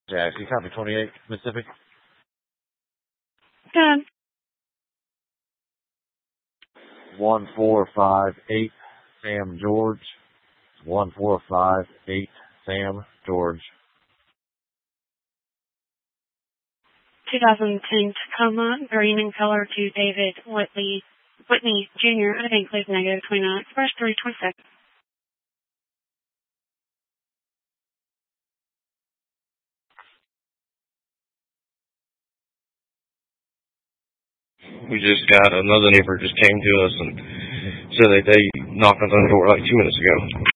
Jackson, copy 28, Mississippi. Good. 1458, Sam George. 1458, Sam George. 2010 Tacoma, green in color to David Whitney Jr. I think please negative 29, express 326. We just got another neighbor just came to us and said that they knocked on the door like 2 minutes ago.